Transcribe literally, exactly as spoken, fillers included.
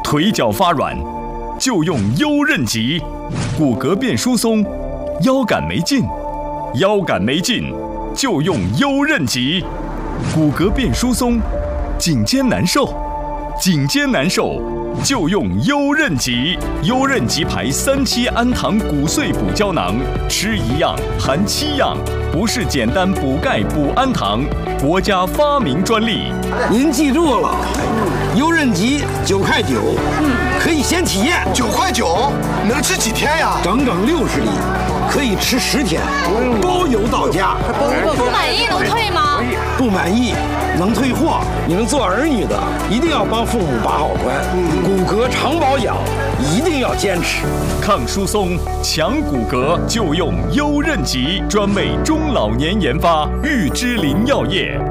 腿脚发软就用优韧极，骨骼变疏松，腰杆没劲，腰杆没劲就用优韧极，骨骼变疏松，颈肩难受，颈肩难受就用优韧极。优韧极牌三七氨糖骨碎补胶囊，吃一样含七样，不是简单补钙补氨糖，国家发明专利。 您记住了，优韧极九块九，可以先体验。 九块九能吃几天呀？ 整整六十粒，可以吃十天，包邮到家。 不满意能退吗？ 不满意能退货。你们做儿女的一定要帮父母把好关，骨骼常保养一定要坚持。 抗疏松、强骨骼就用优韧极，专为中老年研发，玉芝林药业。